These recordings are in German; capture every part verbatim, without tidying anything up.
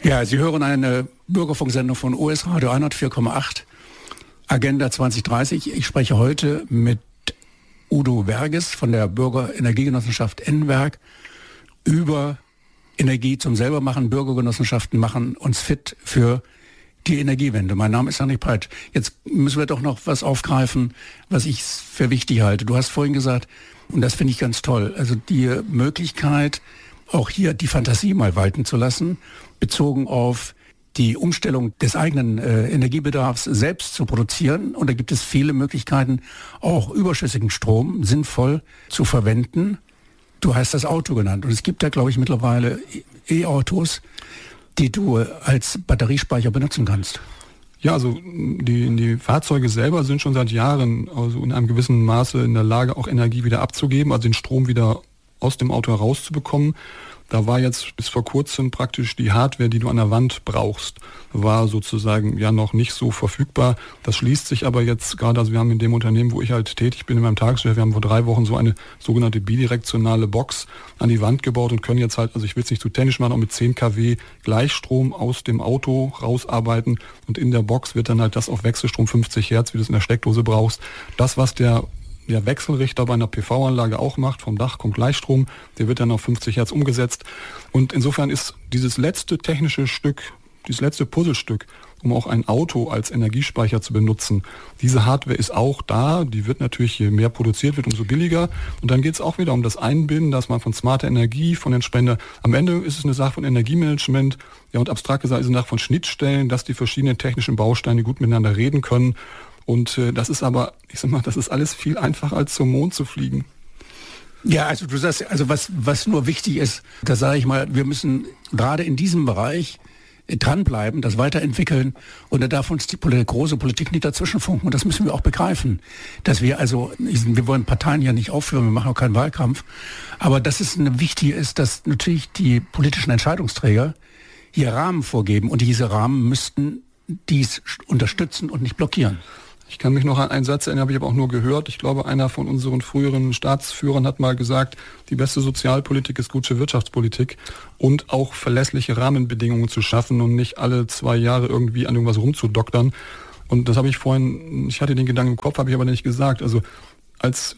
Ja, Sie hören eine Bürgerfunksendung von U S Radio hundertvier Komma acht, Agenda zwanzig dreißig. Ich spreche heute mit Udo Verges von der Bürgerenergiegenossenschaft N-Werk über Energie zum Selbermachen. Bürgergenossenschaften machen uns fit für die Energiewende. Mein Name ist Henning Peitsch. Jetzt müssen wir doch noch was aufgreifen, was ich für wichtig halte. Du hast vorhin gesagt, und das finde ich ganz toll, also die Möglichkeit, auch hier die Fantasie mal walten zu lassen, bezogen auf die Umstellung des eigenen äh, Energiebedarfs selbst zu produzieren. Und da gibt es viele Möglichkeiten, auch überschüssigen Strom sinnvoll zu verwenden. Du hast das Auto genannt. Und es gibt da, glaube ich, mittlerweile E-Autos, die du als Batteriespeicher benutzen kannst. Ja, also die, die Fahrzeuge selber sind schon seit Jahren also in einem gewissen Maße in der Lage, auch Energie wieder abzugeben, also den Strom wieder aus dem Auto herauszubekommen. Da war jetzt bis vor kurzem praktisch die Hardware, die du an der Wand brauchst, war sozusagen ja noch nicht so verfügbar. Das schließt sich aber jetzt gerade, also wir haben in dem Unternehmen, wo ich halt tätig bin, in meinem Tagesgeschäft, wir haben vor drei Wochen so eine sogenannte bidirektionale Box an die Wand gebaut und können jetzt halt, also ich will es nicht zu technisch machen, auch mit zehn Kilowatt Gleichstrom aus dem Auto rausarbeiten und in der Box wird dann halt das auf Wechselstrom fünfzig Hertz, wie du es in der Steckdose brauchst. Das, was der Der Wechselrichter bei einer P V-Anlage auch macht, vom Dach kommt Gleichstrom, der wird dann auf fünfzig Hertz umgesetzt. Und insofern ist dieses letzte technische Stück, dieses letzte Puzzlestück, um auch ein Auto als Energiespeicher zu benutzen, diese Hardware ist auch da, die wird natürlich, je mehr produziert wird, umso billiger. Und dann geht es auch wieder um das Einbinden, dass man von smarter Energie, von den Spender, am Ende ist es eine Sache von Energiemanagement, ja, und abstrakt gesagt ist es eine Sache von Schnittstellen, dass die verschiedenen technischen Bausteine gut miteinander reden können. Und äh, das ist aber, ich sag mal, das ist alles viel einfacher als zum Mond zu fliegen. Ja, also du sagst, also was, was nur wichtig ist, da sage ich mal, wir müssen gerade in diesem Bereich äh, dranbleiben, das weiterentwickeln und da darf uns die Poli- große Politik nicht dazwischenfunken und das müssen wir auch begreifen, dass wir also, wir wollen Parteien ja nicht aufführen, wir machen auch keinen Wahlkampf, aber dass es eine wichtige ist, dass natürlich die politischen Entscheidungsträger hier Rahmen vorgeben und diese Rahmen müssten dies unterstützen und nicht blockieren. Ich kann mich noch an einen Satz erinnern, habe ich aber auch nur gehört. Ich glaube, einer von unseren früheren Staatsführern hat mal gesagt, die beste Sozialpolitik ist gute Wirtschaftspolitik und auch verlässliche Rahmenbedingungen zu schaffen und nicht alle zwei Jahre irgendwie an irgendwas rumzudoktern. Und das habe ich vorhin, ich hatte den Gedanken im Kopf, habe ich aber nicht gesagt. Also als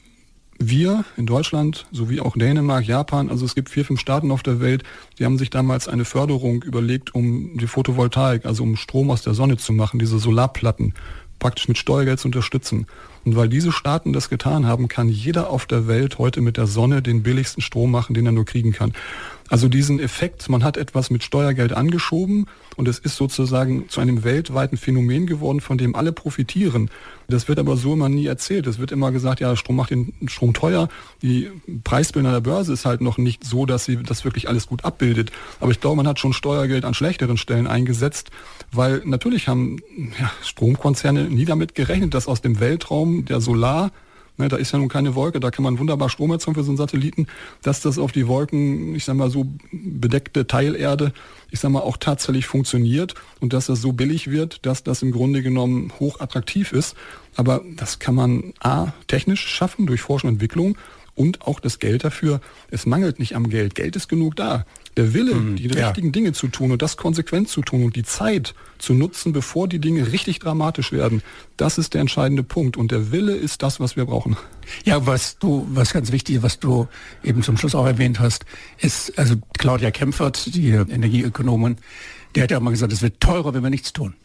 wir in Deutschland, sowie auch Dänemark, Japan, also es gibt vier, fünf Staaten auf der Welt, die haben sich damals eine Förderung überlegt, um die Photovoltaik, also um Strom aus der Sonne zu machen, diese Solarplatten praktisch mit Steuergeld zu unterstützen. Und weil diese Staaten das getan haben, kann jeder auf der Welt heute mit der Sonne den billigsten Strom machen, den er nur kriegen kann. Also diesen Effekt, man hat etwas mit Steuergeld angeschoben und es ist sozusagen zu einem weltweiten Phänomen geworden, von dem alle profitieren. Das wird aber so immer nie erzählt. Es wird immer gesagt, ja, Strom macht den Strom teuer. Die Preisbildung an der Börse ist halt noch nicht so, dass sie das wirklich alles gut abbildet. Aber ich glaube, man hat schon Steuergeld an schlechteren Stellen eingesetzt, weil natürlich haben ja, Stromkonzerne nie damit gerechnet, dass aus dem Weltraum der Solar, ne, da ist ja nun keine Wolke, da kann man wunderbar Strom erzeugen für so einen Satelliten, dass das auf die Wolken, ich sag mal so bedeckte Teilerde, ich sag mal auch tatsächlich funktioniert und dass das so billig wird, dass das im Grunde genommen hoch attraktiv ist. Aber das kann man a, technisch schaffen durch Forschung und Entwicklung und auch das Geld dafür. Es mangelt nicht am Geld, Geld ist genug da. Der Wille, mm, die ja. richtigen Dinge zu tun und das konsequent zu tun und die Zeit zu nutzen, bevor die Dinge richtig dramatisch werden, das ist der entscheidende Punkt. Und der Wille ist das, was wir brauchen. Ja, was du, was ganz wichtig ist, was du eben zum Schluss auch erwähnt hast, ist, also Claudia Kempfert, die Energieökonomin, der hat ja mal gesagt, es wird teurer, wenn wir nichts tun.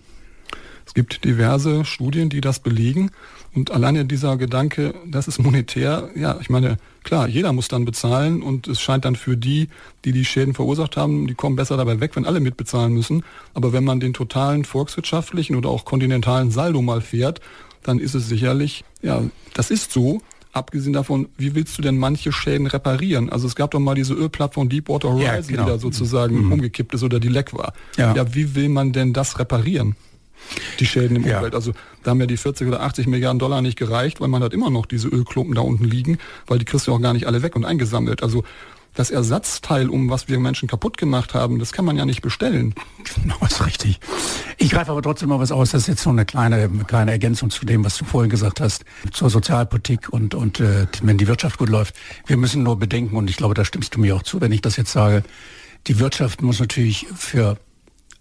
Es gibt diverse Studien, die das belegen. Und alleine dieser Gedanke, das ist monetär, ja, ich meine, klar, jeder muss dann bezahlen und es scheint dann für die, die die Schäden verursacht haben, die kommen besser dabei weg, wenn alle mitbezahlen müssen. Aber wenn man den totalen volkswirtschaftlichen oder auch kontinentalen Saldo mal fährt, dann ist es sicherlich, ja, das ist so. Abgesehen davon, wie willst du denn manche Schäden reparieren? Also es gab doch mal diese Ölplattform Deepwater Horizon, ja, genau. die da sozusagen mhm. umgekippt ist oder die leck war. Ja. ja, wie will man denn das reparieren? Die Schäden im ja. Umwelt. Also da haben ja die vierzig oder achtzig Milliarden Dollar nicht gereicht, weil man hat immer noch diese Ölklumpen da unten liegen, weil die kriegst du auch gar nicht alle weg und eingesammelt. Also das Ersatzteil, um was wir Menschen kaputt gemacht haben, das kann man ja nicht bestellen. Genau, ist richtig. Ich greife aber trotzdem mal was aus. Das ist jetzt so eine kleine, kleine Ergänzung zu dem, was du vorhin gesagt hast, zur Sozialpolitik und, und äh, wenn die Wirtschaft gut läuft. Wir müssen nur bedenken, und ich glaube, da stimmst du mir auch zu, wenn ich das jetzt sage, die Wirtschaft muss natürlich für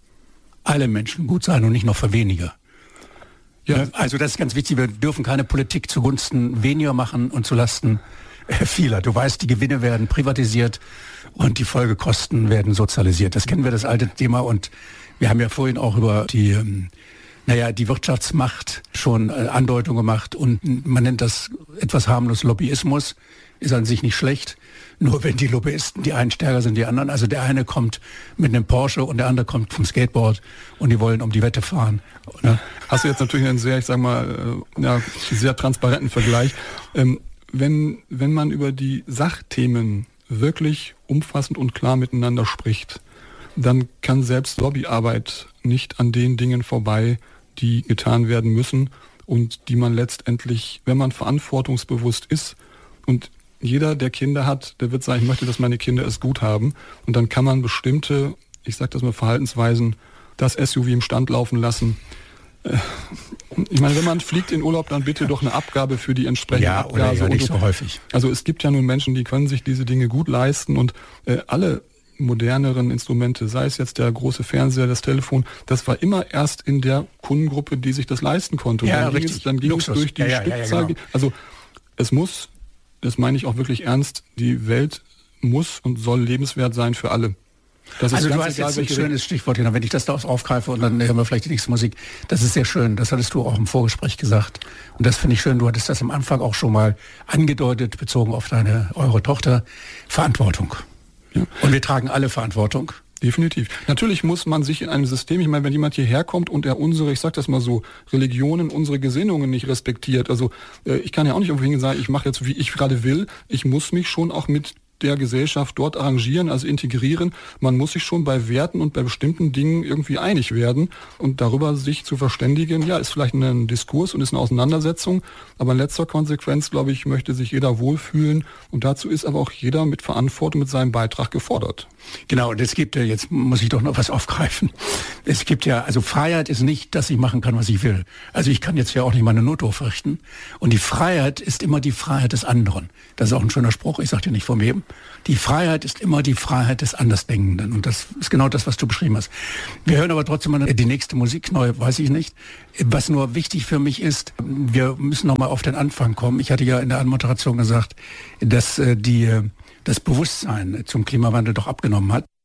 alle Menschen gut sein und nicht nur für wenige. Ja. Also das ist ganz wichtig, wir dürfen keine Politik zugunsten weniger machen und zulasten vieler. Du weißt, die Gewinne werden privatisiert und die Folgekosten werden sozialisiert. Das kennen wir, das alte Thema, und wir haben ja vorhin auch über die, naja, die Wirtschaftsmacht schon Andeutungen gemacht, und man nennt das etwas harmlos Lobbyismus, ist an sich nicht schlecht. Nur wenn die Lobbyisten, die einen stärker sind, die anderen, also der eine kommt mit einem Porsche und der andere kommt vom Skateboard und die wollen um die Wette fahren. Ja. Hast du jetzt natürlich einen sehr, ich sag mal, ja, sehr transparenten Vergleich. Ähm, wenn, wenn man über die Sachthemen wirklich umfassend und klar miteinander spricht, dann kann selbst Lobbyarbeit nicht an den Dingen vorbei, die getan werden müssen und die man letztendlich, wenn man verantwortungsbewusst ist, und jeder, der Kinder hat, der wird sagen, ich möchte, dass meine Kinder es gut haben. Und dann kann man bestimmte, ich sage das mal, Verhaltensweisen, das S U V im Stand laufen lassen. Ich meine, wenn man fliegt in Urlaub, dann bitte doch eine Abgabe für die entsprechende ja, Abgase. Oder ja, nicht so häufig. Also es gibt ja nun Menschen, die können sich diese Dinge gut leisten, und äh, alle moderneren Instrumente, sei es jetzt der große Fernseher, das Telefon, das war immer erst in der Kundengruppe, die sich das leisten konnte. Und ja, dann richtig. ging es, dann ging es durch die ja, ja, Stückzahl. Ja, genau. Also es muss, das meine ich auch wirklich ernst, die Welt muss und soll lebenswert sein für alle. Das ist also ganz du hast egal, jetzt ein welche schönes Stichwort, genau, wenn ich das da aufgreife und dann hören wir vielleicht die nächste Musik. Das ist sehr schön, das hattest du auch im Vorgespräch gesagt. Und das finde ich schön, du hattest das am Anfang auch schon mal angedeutet, bezogen auf deine, eure Tochter. Verantwortung. Ja. Und wir tragen alle Verantwortung. Definitiv. Natürlich muss man sich in einem System, ich meine, wenn jemand hierher kommt und er unsere, ich sag das mal so, Religionen, unsere Gesinnungen nicht respektiert, also äh, ich kann ja auch nicht irgendwo hingehen und sagen, ich mache jetzt, wie ich gerade will, ich muss mich schon auch mit der Gesellschaft dort arrangieren, also integrieren. Man muss sich schon bei Werten und bei bestimmten Dingen irgendwie einig werden, und darüber sich zu verständigen, ja, ist vielleicht ein Diskurs und ist eine Auseinandersetzung, aber in letzter Konsequenz, glaube ich, möchte sich jeder wohlfühlen, und dazu ist aber auch jeder mit Verantwortung, mit seinem Beitrag gefordert. Genau, und es gibt ja, jetzt muss ich doch noch was aufgreifen. Es gibt ja, also Freiheit ist nicht, dass ich machen kann, was ich will. Also ich kann jetzt ja auch nicht meine Notruf richten. Und die Freiheit ist immer die Freiheit des anderen. Das ist auch ein schöner Spruch, ich sage dir nicht von wem. Die Freiheit ist immer die Freiheit des Andersdenkenden. Und das ist genau das, was du beschrieben hast. Wir hören aber trotzdem mal die nächste Musik, neu weiß ich nicht. Was nur wichtig für mich ist, wir müssen noch mal auf den Anfang kommen. Ich hatte ja in der Anmoderation gesagt, dass äh, die, das Bewusstsein zum Klimawandel doch abgenommen hat.